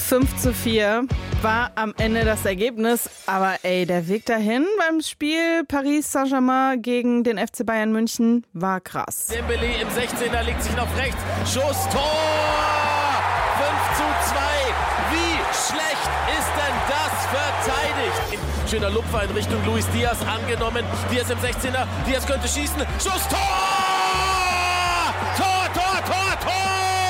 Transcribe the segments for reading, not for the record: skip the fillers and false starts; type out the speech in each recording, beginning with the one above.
5:4 war am Ende das Ergebnis. Aber der Weg dahin beim Spiel Paris Saint-Germain gegen den FC Bayern München war krass. Dembélé im 16er legt sich noch rechts. Schuss, Tor! 5:2. Wie schlecht ist denn das verteidigt? Schöner Lupfer in Richtung Luis Diaz angenommen. Diaz im 16er. Diaz könnte schießen. Schuss, Tor! Tor, Tor, Tor, Tor!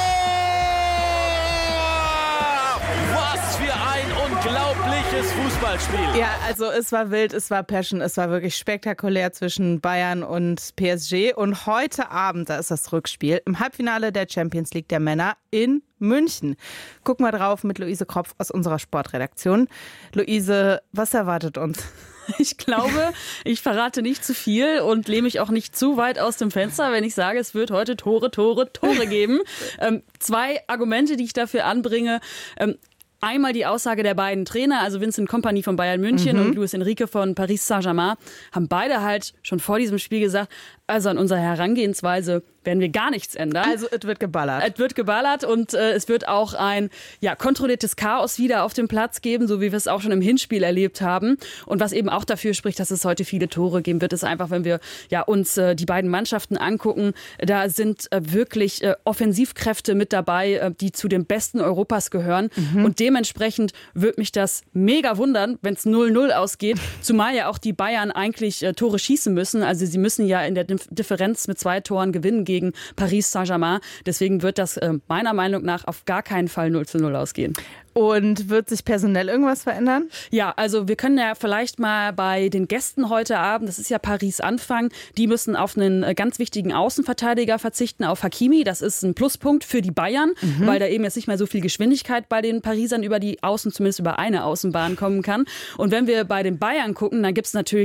Was für ein unglaubliches Fußballspiel. Ja, also es war wild, es war Passion, es war wirklich spektakulär zwischen Bayern und PSG. Und heute Abend, da ist das Rückspiel im Halbfinale der Champions League der Männer in München. Gucken wir drauf mit Luise Kropf aus unserer Sportredaktion. Luise, was erwartet uns? Ich glaube, ich verrate nicht zu viel und lehne mich auch nicht zu weit aus dem Fenster, wenn ich sage, es wird heute Tore geben. 2 Argumente, die ich dafür anbringe. Einmal die Aussage der beiden Trainer, also Vincent Kompany von Bayern München und Luis Enrique von Paris Saint-Germain, haben beide halt schon vor diesem Spiel gesagt, also an unserer Herangehensweise werden wir gar nichts ändern. Also es wird geballert. Es wird geballert und es wird auch ein kontrolliertes Chaos wieder auf dem Platz geben, so wie wir es auch schon im Hinspiel erlebt haben. Und was eben auch dafür spricht, dass es heute viele Tore geben wird, ist einfach, wenn wir uns die beiden Mannschaften angucken, da sind wirklich Offensivkräfte mit dabei, die zu den Besten Europas gehören. Und dementsprechend würde mich das mega wundern, wenn es 0-0 ausgeht, zumal ja auch die Bayern eigentlich Tore schießen müssen. Also sie müssen ja in der Differenz mit 2 Toren gewinnen gegen Paris Saint-Germain. Deswegen wird das meiner Meinung nach auf gar keinen Fall 0-0 ausgehen. Und wird sich personell irgendwas verändern? Ja, also wir können ja vielleicht mal bei den Gästen heute Abend, das ist ja Paris Anfang, die müssen auf einen ganz wichtigen Außenverteidiger verzichten, auf Hakimi. Das ist ein Pluspunkt für die Bayern, weil da eben jetzt nicht mehr so viel Geschwindigkeit bei den Parisern über die Außen, zumindest über eine Außenbahn kommen kann. Und wenn wir bei den Bayern gucken, dann gibt es natürlich